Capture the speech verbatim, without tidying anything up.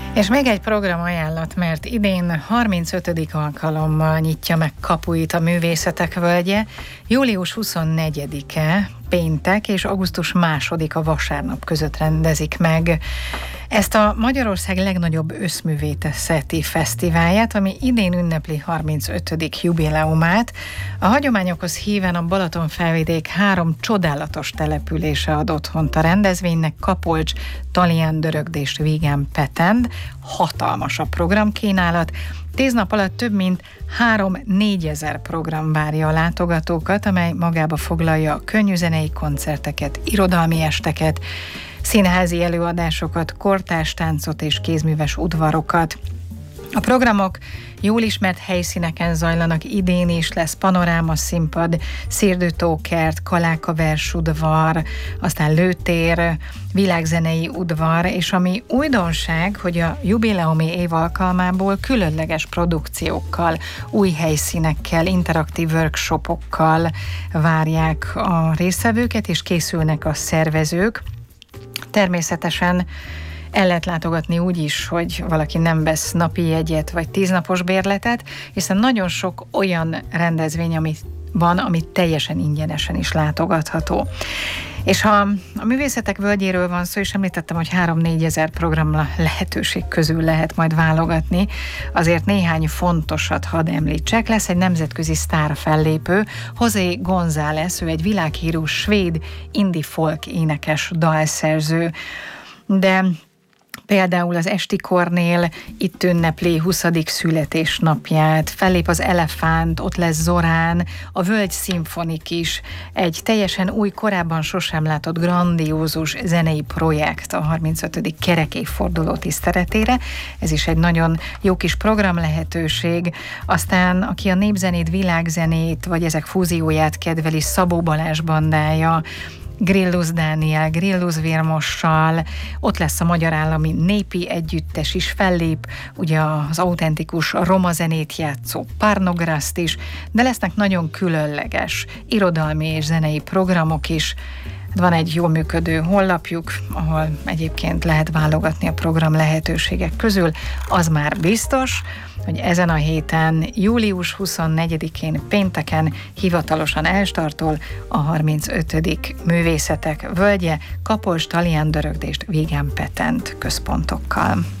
És még egy programajánlat, mert idén harmincötödik alkalommal nyitja meg kapuit a Művészetek Völgye. Július huszonnegyedike péntek és augusztus másodika vasárnap között rendezik meg ezt a Magyarország legnagyobb összművészeti fesztiválját, ami idén ünnepli harmincötödik jubileumát. A hagyományokhoz híven a Balatonfelvidék három csodálatos települése ad otthont a rendezvénynek: Kapolcs, Talián, Dörögdés, Vígán, Petend. Hatalmas a programkínálat. Tíz nap alatt több mint három-négyezer program várja a látogatókat, amely magába foglalja a könnyűzenei koncerteket, irodalmi esteket, színházi előadásokat, kortárs táncot és kézműves udvarokat. A programok jól ismert helyszíneken zajlanak, idén is lesz panoráma színpad, Szirdőtókert, Kaláka versudvar, aztán lőtér, világzenei udvar, és ami újdonság, hogy a jubileumi év alkalmából különleges produkciókkal, új helyszínekkel, interaktív workshopokkal várják a résztvevőket, és készülnek a szervezők. Természetesen el lehet látogatni úgy is, hogy valaki nem vesz napi jegyet vagy tíznapos bérletet, hiszen nagyon sok olyan rendezvény amit van, amit teljesen ingyenesen is látogatható. És ha a Művészetek Völgyéről van szó, és említettem, hogy három-négyezer program lehetőség közül lehet majd válogatni, azért néhány fontosat hadd említsek. Lesz egy nemzetközi sztár fellépő, José González, ő egy világhírű svéd indie folk énekes, dalszerző, de például az Esti Kornél itt ünnepli huszadik születésnapját, fellép az Elefánt, ott lesz Zorán, a Völgy Szimfonik is, egy teljesen új, korábban sosem látott grandiózus zenei projekt a harmincötödik kerekévforduló tiszteletére. Ez is egy nagyon jó kis program lehetőség. Aztán, aki a népzenét, világzenét, vagy ezek fúzióját kedveli, Szabó Balázs bandája, Grillus Dániel, Grillus Virmossal, ott lesz a Magyar Állami Népi Együttes is, fellép ugye az autentikus roma zenét játszó Párnograszt is, de lesznek nagyon különleges irodalmi és zenei programok is. Van egy jól működő honlapjuk, ahol egyébként lehet válogatni a program lehetőségek közül. Az már biztos, hogy ezen a héten, július huszonnegyedikén pénteken hivatalosan elstartol a harmincötödik Művészetek Völgye Kapolcs, Talián, Dörögdés, Vígán, Petend központokkal.